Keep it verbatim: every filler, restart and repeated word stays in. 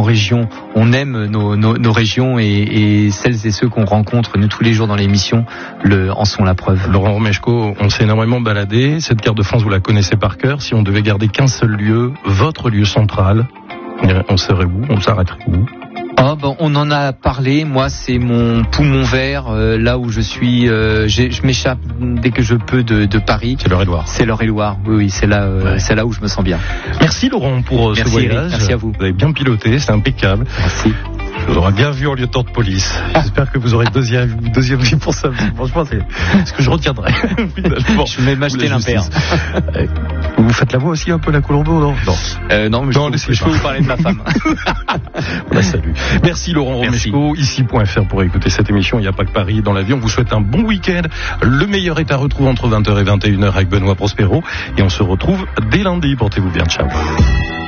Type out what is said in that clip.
région. On aime nos, nos, nos régions et, et celles et ceux qu'on rencontre nous tous les jours dans l'émission le, en sont la preuve. Laurent Romeshko, on s'est énormément baladé. Cette carte de France, vous la connaissez par cœur. Si on devait garder qu'un seul lieu, votre lieu central, on serait où? On s'arrêterait où? Ah ben, on en a parlé. Moi, c'est mon poumon vert, euh, là où je suis. Euh, je m'échappe dès que je peux de, de Paris. C'est l'Eure-et-Loire. C'est l'Eure-et-Loire. Oui, oui, c'est là, euh, ouais. c'est là où je me sens bien. Merci Laurent pour Merci, ce voyage. Eric, merci à vous. Vous avez bien piloté, c'est impeccable. Merci. Je vous aurai bien vu en lieutenant de police. J'espère que vous aurez deuxième, deuxième vie pour ça. Franchement, c'est ce que je retiendrai. Finalement. Je vais m'acheter l'impair. Vous faites la voix aussi un peu la Colombo, non? Non. Euh, non, mais non, je, peux, je peux vous parler de ma femme. Voilà, salut. Merci Laurent Romeshko. Ici point F R pour écouter cette émission. Il n'y a pas que Paris dans l'avion. On vous souhaite un bon week-end. Le meilleur est à retrouver entre vingt heures et vingt et une heures avec Benoît Prospero. Et on se retrouve dès lundi. Portez-vous bien. Ciao.